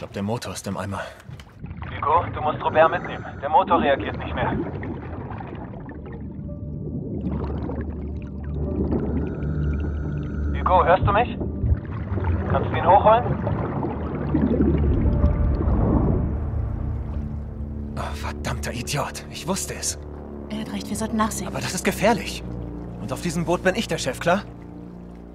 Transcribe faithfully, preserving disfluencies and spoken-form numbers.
glaube, der Motor ist im Eimer. Hugo, du musst Robert mitnehmen. Der Motor reagiert nicht mehr. Hugo, hörst du mich? Kannst du ihn hochholen? Oh, verdammter Idiot. Ich wusste es. Er hat recht, wir sollten nachsehen. Aber das ist gefährlich. Und auf diesem Boot bin ich der Chef, klar?